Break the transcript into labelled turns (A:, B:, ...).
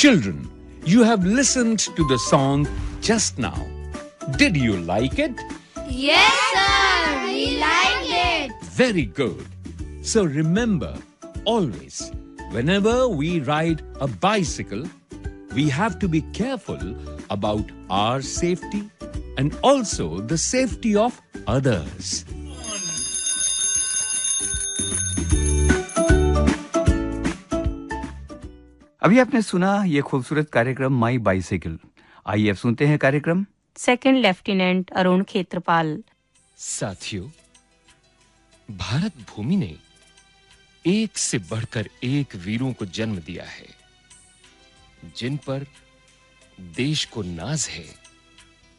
A: Children, you have listened to the song just now. Did you like it?
B: Yes, sir. We liked it.
A: Very good. So remember, always, whenever we ride a bicycle, we have to be careful about our safety and also the safety of others.
C: अभी आपने सुना ये खूबसूरत कार्यक्रम माई bicycle. आइए अब सुनते हैं कार्यक्रम
D: सेकंड लेफ्टिनेंट अरुण खेत्रपाल।
E: साथियों, भारत भूमि ने एक से बढ़कर एक वीरों को जन्म दिया है, जिन पर देश को नाज है।